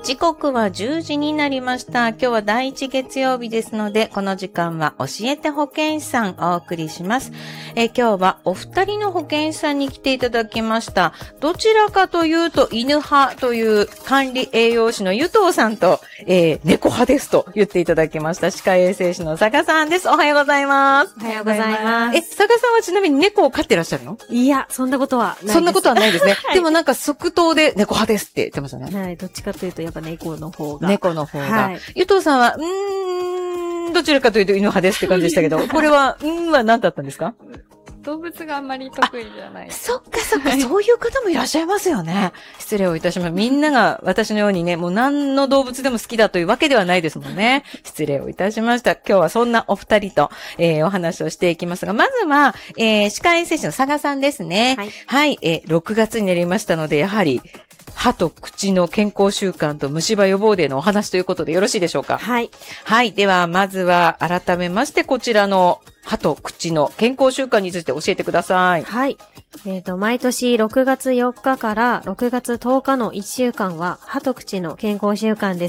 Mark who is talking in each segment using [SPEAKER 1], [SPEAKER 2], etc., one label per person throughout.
[SPEAKER 1] 時刻は10時になりました。今日は第1月曜日ですので、この時間は教えて保健師さんお送りします。今日はお二人の保健師さんに来ていただきました。どちらかというと犬派という管理栄養士のゆとうさんと、猫派ですと言っていただきました歯科衛生士の佐賀さんです。おはようございます。
[SPEAKER 2] おはようございます。
[SPEAKER 1] 佐賀さんはちなみに猫を飼ってらっしゃるの？
[SPEAKER 2] いや、そんなことはないです。
[SPEAKER 1] そんなことはないですね。はい、でもなんか即答で猫派ですって言ってましたね。
[SPEAKER 2] はい、どっちかというとやっぱ猫の方が。
[SPEAKER 1] 猫の方が。
[SPEAKER 2] はい、
[SPEAKER 1] ゆとうさんは、どちらかというと犬派ですって感じでしたけど、これは、は何だったんですか？
[SPEAKER 3] 動物があんまり得意じゃない。
[SPEAKER 1] そっか、そういう方もいらっしゃいますよね。失礼をいたします。みんなが私のようにね、もう何の動物でも好きだというわけではないですもんね。失礼をいたしました。今日はそんなお二人と、お話をしていきますが、まずは、歯科衛生士の佐賀さんですね。
[SPEAKER 2] はい。
[SPEAKER 1] はい、6月になりましたので、やはり、歯と口の健康習慣と虫歯予防デーのお話ということでよろしいでしょうか？
[SPEAKER 2] はい。
[SPEAKER 1] はい。では、まずは改めましてこちらの歯と口の健康習慣について教えてください。
[SPEAKER 2] はい。毎年6月4日から6月10日の1週間は歯と口の健康習慣です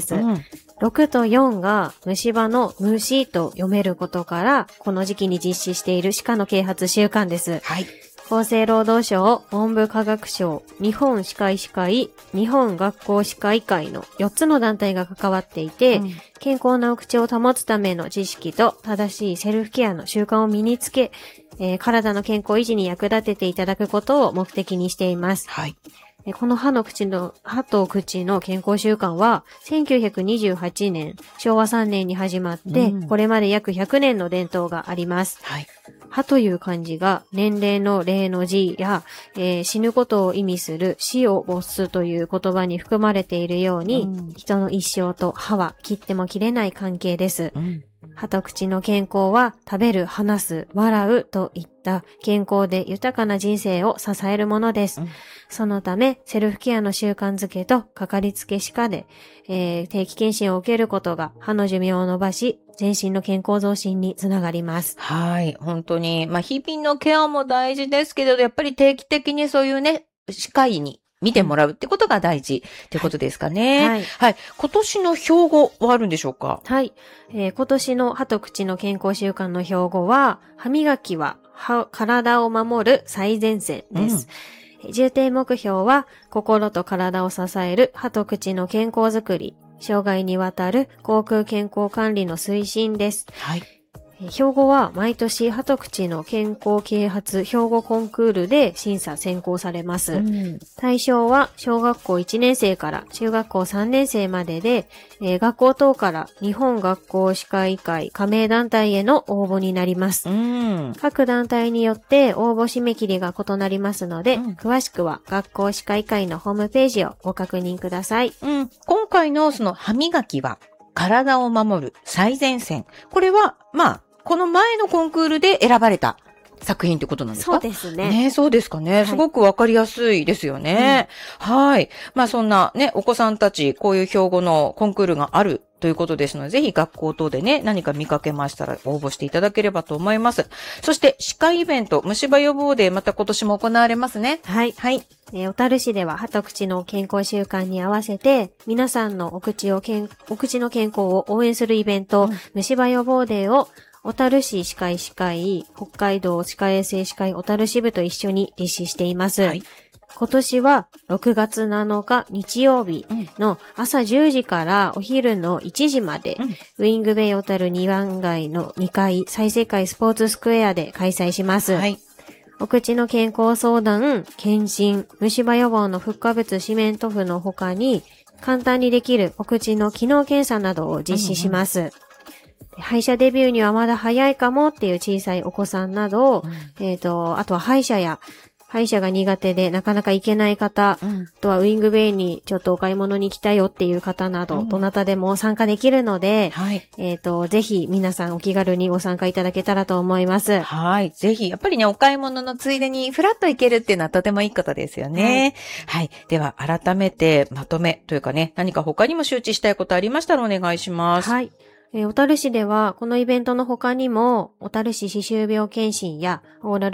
[SPEAKER 2] 。6と4が虫歯の虫と読めることから、この時期に実施している歯科の啓発習慣です。
[SPEAKER 1] はい。
[SPEAKER 2] 厚生労働省、文部科学省、日本歯科医師会、日本学校歯科医会の4つの団体が関わっていて、健康なお口を保つための知識と正しいセルフケアの習慣を身につけ、体の健康維持に役立てていただくことを目的にしています。
[SPEAKER 1] はい。
[SPEAKER 2] この歯と口の健康習慣は、1928年、昭和3年に始まって、これまで約100年の伝統があります。
[SPEAKER 1] はい。
[SPEAKER 2] 歯という漢字が年齢の齢の字や、死ぬことを意味する死を没すという言葉に含まれているように、人の一生と歯は切っても切れない関係です。歯と口の健康は食べる、話す、笑うといった健康で豊かな人生を支えるものです。そのため、セルフケアの習慣づけとかかりつけ歯科で、定期検診を受けることが歯の寿命を伸ばし、全身の健康増進につながります。
[SPEAKER 1] はい。本当に、日々のケアも大事ですけれど、やっぱり定期的にそういうね、歯科医に見てもらうってことが大事ってことですかね。
[SPEAKER 2] はい。
[SPEAKER 1] はい。今年の標語はあるんでしょうか？
[SPEAKER 2] はい。今年の歯と口の健康習慣の標語は、歯磨きは体を守る最前線です。重点目標は、心と体を支える歯と口の健康づくり、生涯にわたる口腔健康管理の推進です。
[SPEAKER 1] はい。
[SPEAKER 2] 標語は毎年歯と口の健康啓発標語コンクールで審査選考されます。対象は小学校1年生から中学校3年生までで、学校等から日本学校歯科医会加盟団体への応募になります。各団体によって応募締め切りが異なりますので、詳しくは学校歯科医会のホームページをご確認ください。
[SPEAKER 1] 今回のその歯磨きは体を守る最前線。これは、この前のコンクールで選ばれた作品ってことなんですか？
[SPEAKER 2] そうですね。
[SPEAKER 1] ね、そうですかね。はい、すごくわかりやすいですよね。はい。そんなね、お子さんたち、こういう標語のコンクールがあるということですので、ぜひ学校等でね、何か見かけましたら応募していただければと思います。そして、歯科イベント、虫歯予防デー、また今年も行われますね。
[SPEAKER 2] はい。はい。小樽市では歯と口の健康習慣に合わせて、皆さんのお口の健康を応援するイベント、虫歯予防デーを小樽市歯科医師会、北海道歯科衛生士会小樽支部と一緒に実施しています。はい、今年は6月7日日曜日の朝10時からお昼の1時まで、ウィングベイ小樽2番街の2階再生会スポーツスクエアで開催します。はい、お口の健康相談、検診、虫歯予防の複化物四面塗布の他に、簡単にできるお口の機能検査などを実施します。歯医者デビューにはまだ早いかもっていう小さいお子さんなど、あとは歯医者が苦手でなかなか行けない方、あとはウィングベイにちょっとお買い物に来たよっていう方など、どなたでも参加できるので、ぜひ皆さんお気軽にご参加いただけたらと思います。
[SPEAKER 1] はい。ぜひ、やっぱりね、お買い物のついでにフラッと行けるっていうのはとてもいいことですよね。はい。では、改めてまとめというかね、何か他にも周知したいことありましたらお願いします。
[SPEAKER 2] はい。小樽市ではこのイベントの他にも、小樽市歯周病検診やオーラル